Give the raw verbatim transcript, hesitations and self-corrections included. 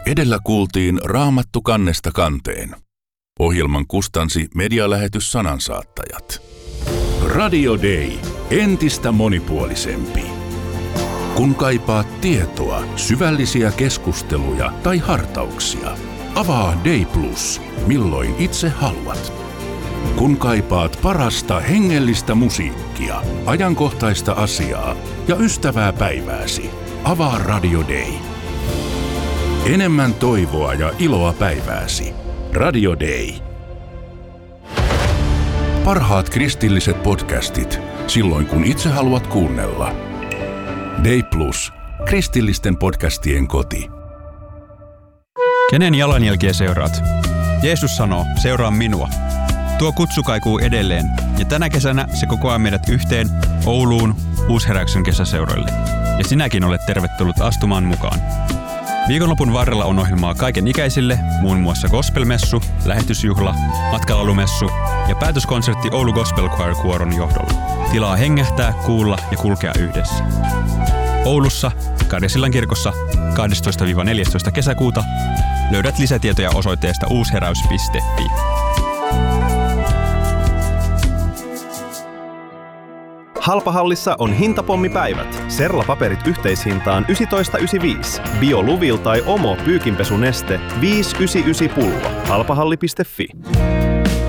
Edellä kuultiin Raamattu kannesta kanteen. Ohjelman kustansi medialähetys Sanansaattajat. Radio Day. Entistä monipuolisempi. Kun kaipaat tietoa, syvällisiä keskusteluja tai hartauksia, avaa Day Plus, milloin itse haluat. Kun kaipaat parasta hengellistä musiikkia, ajankohtaista asiaa ja ystävää päivääsi, avaa Radio Day. Enemmän toivoa ja iloa päivääsi. Radio Day. Parhaat kristilliset podcastit, silloin kun itse haluat kuunnella. Day Plus, kristillisten podcastien koti. Kenen jalanjälkiä seuraat? Jeesus sanoo, seuraa minua. Tuo kutsu kaikuu edelleen, ja tänä kesänä se kokoaa meidät yhteen Ouluun Uusheräyksen kesäseuroille. Ja sinäkin olet tervetullut astumaan mukaan. Viikonlopun varrella on ohjelmaa kaiken ikäisille, muun muassa gospelmessu, lähetysjuhla, matkalalumessu ja päätöskonsertti Oulu Gospel Choir kuoron johdolla. Tilaa hengähtää, kuulla ja kulkea yhdessä. Oulussa, Karjasillan kirkossa kahdestoista neljästoista kesäkuuta löydät lisätietoja osoitteesta uusheräys piste fi. Halpahallissa on hintapommipäivät. Serlapaperit yhteishintaan yksitoista yhdeksänkymmentäviisi. Bio Luvil tai Omo pyykinpesuneste viisi yhdeksänkymmentäyhdeksän pullo. Halpahalli piste fi.